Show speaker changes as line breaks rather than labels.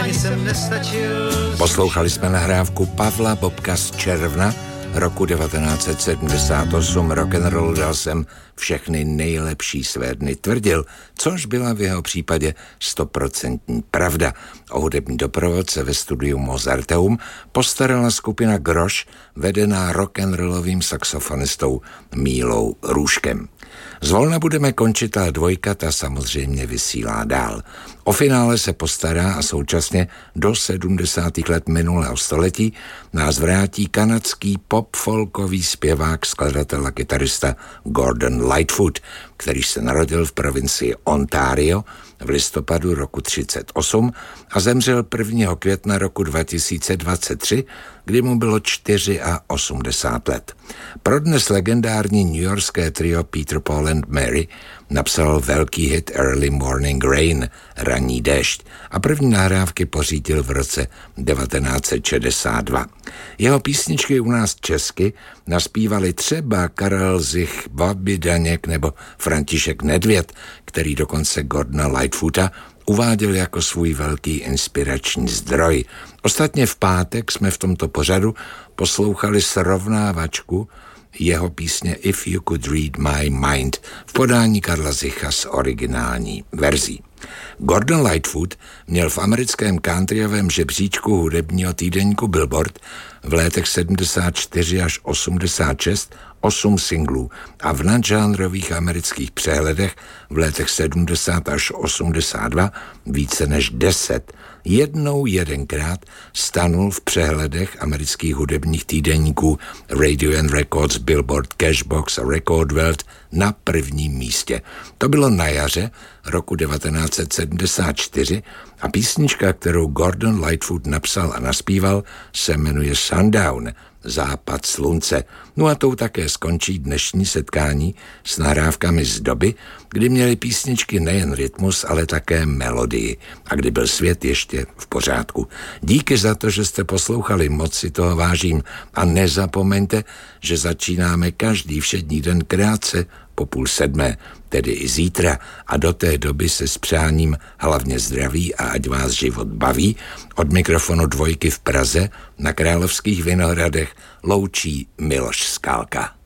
Poslouchali jsme nahrávku Pavla Bobka z června roku 1978. Rock'n'roll dal jsem všechny nejlepší své dny, tvrdil, což byla v jeho případě 100% pravda. O hudební doprovod se ve studiu Mozarteum postarala skupina Groš, vedená rock'n'rollovým saxofonistou Mílou Růžkem. Zvolna budeme končit, ale dvojka ta samozřejmě vysílá dál. O finále se postará a současně do 70. let minulého století nás vrátí kanadský pop-folkový zpěvák, skladatel a kytarista Gordon Lightfoot, který se narodil v provincii Ontario v listopadu roku 1938 a zemřel 1. května roku 2023, kdy mu bylo 84 let. Pro dnes legendární newyorské trio Peter, Paul and Mary napsal velký hit Early Morning Rain, ranní déšť, a první nahrávky pořídil v roce 1962. Jeho písničky u nás česky naspívali třeba Karel Zich, Bobby Daněk nebo František Nedvěd, který dokonce Gordona Lightfoota uváděl jako svůj velký inspirační zdroj. Ostatně v pátek jsme v tomto pořadu poslouchali srovnávačku jeho písně If You Could Read My Mind v podání Karla Zicha s originální verzí. Gordon Lightfoot měl v americkém countryovém žebříčku hudebního týdeníku Billboard v letech 74 až 86 8 singlů a v nadžánrových amerických přehledech v letech 70 až 82 více než 10. Jedenkrát stanul v přehledech amerických hudebních týdeníků Radio and Records, Billboard, Cashbox a Record World na prvním místě. To bylo na jaře roku 1974 a písnička, kterou Gordon Lightfoot napsal a naspíval, se jmenuje Sundown, západ slunce. No a tou také skončí dnešní setkání s nahrávkami z doby, kdy měly písničky nejen rytmus, ale také melodii a kdy byl svět ještě v pořádku. Díky za to, že jste poslouchali, moc si toho vážím a nezapomeňte, že začínáme každý všední den krátce po 6:30, tedy i zítra, a do té doby se s přáním hlavně zdraví a ať vás život baví od mikrofonu Dvojky v Praze na Královských Vinohradech loučí Miloš Skálka.